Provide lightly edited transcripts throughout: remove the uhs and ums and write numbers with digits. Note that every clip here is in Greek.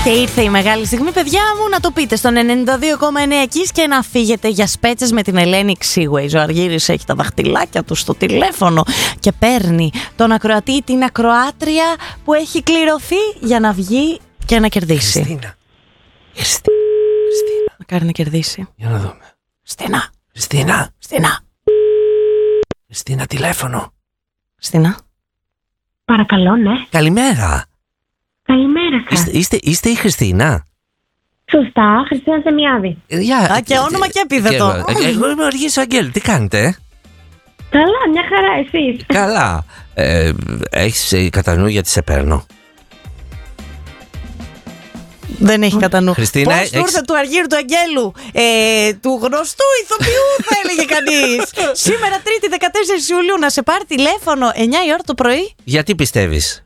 Και ήρθε η μεγάλη στιγμή, παιδιά μου, να το πείτε στον 92,9 Kiss και να φύγετε για σπέτσες με την Ελένη Ξίγουεϊ. Ο Αργύρης έχει τα δαχτυλάκια του στο τηλέφωνο και παίρνει τον ακροατή ή την ακροάτρια που έχει κληρωθεί για να βγει και να κερδίσει. Χριστίνα. Να κάνει να κερδίσει. Για να δούμε. Χριστίνα, τηλέφωνο. Χριστίνα. Παρακαλώ, ναι. Καλημέρα. Καλημέρα σας. Είστε η Χριστίνα? Σωστά, Χριστίνα Σεμιάδη. Και όνομα και επίθετο. Εγώ είμαι ο Αργύρης ο Αγγέλου. Τι κάνετε? Καλά, μια χαρά, εσείς? Καλά. Έχεις κατά νου γιατί σε παίρνω? Δεν έχει κατά νου. Χριστίνα, πώς του ήρθε του Αργύρου του Αγγέλου, του γνωστού ηθοποιού, θα έλεγε κανείς. Σήμερα, Τρίτη 14 Ιουλίου, να σε πάρει τηλέφωνο 9 η ώρα το πρωί. Γιατί πιστεύεις?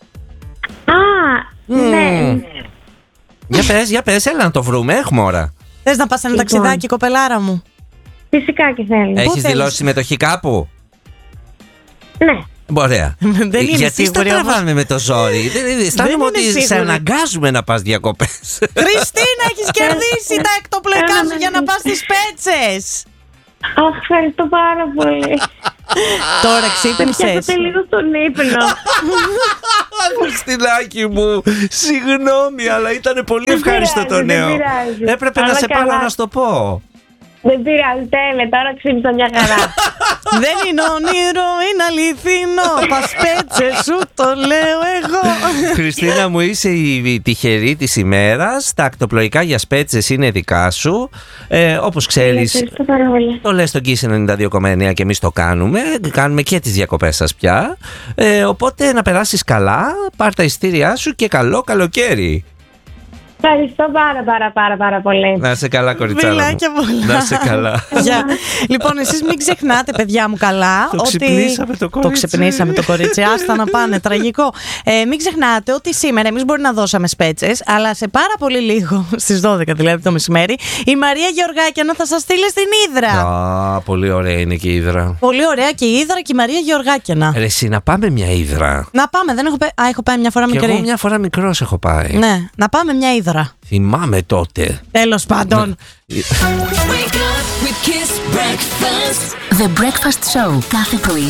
Ναι. Για πες, έλα να το βρούμε, έχουμε ώρα. Θες να πας ένα ταξιδάκι, κοπελάρα μου? Φυσικά και θέλω. Έχεις δηλώσει συμμετοχή κάπου? Ναι. Ωραία. Δεν είναι γιατί σίγουρη, στα τραβάμε με το ζόρι? Αισθάνομαι ότι σίγουρη. σε αναγκάζουμε να πας διακοπές. Χριστίνα, έχεις κερδίσει τα εκτοπλοϊκά σου για να πας στις Πέτσες. Αχ, ευχαριστώ πάρα πολύ. Τώρα ξύπνησες? Πιάσατε λίγο στον ύπνο. Χριστινάκι μου, συγγνώμη, αλλά ήταν πολύ ευχάριστο το νέο. Έπρεπε να σε πάρω να σου το πω. Δεν πειράζει, τέλε, τώρα ξύπνησα μια χαρά. Δεν είναι όνειρο, είναι αληθινό. Πας Πέτσες σου, το λέω εγώ. Χριστίνα μου, είσαι η τυχερή της ημέρας. Τα ακτοπλοϊκά για Σπέτσες είναι δικά σου. Όπως ξέρεις, το λες στον Kiss 92,9 και εμείς το κάνουμε. Κάνουμε και τις διακοπές σας πια. Οπότε να περάσεις καλά, πάρ' τα ειστήριά σου και καλό καλοκαίρι. Ευχαριστώ πάρα πολύ. Να είσαι καλά, κοριτσάρα μου. Φιλάκια πολλά. Να είσαι καλά. Λοιπόν, εσείς μην ξεχνάτε, παιδιά μου, καλά. Το ξυπνήσαμε το κορίτσι. Το ξυπνήσαμε το κορίτσι. Άστα να πάνε, τραγικό. Μην ξεχνάτε ότι σήμερα εμείς μπορεί να δώσαμε Σπέτσες, αλλά σε πάρα πολύ λίγο, στις 12 δηλαδή το μεσημέρι, η Μαρία Γεωργάκιανα θα σας στείλει στην Ύδρα. Πολύ ωραία είναι και η Ύδρα. Πολύ ωραία και η Ύδρα και η Μαρία Γεωργάκιανα. Ρε εσύ, να πάμε μια Ύδρα. Να πάμε, δεν έχω πάει. Έχω πάει μια φορά μικρή. Και εγώ μια φορά μικρός έχω πάει. Ναι, να πάμε μια Ύδρα. Θυμάμαι τότε. Τέλος πάντων. The Breakfast Show κάθε πρωί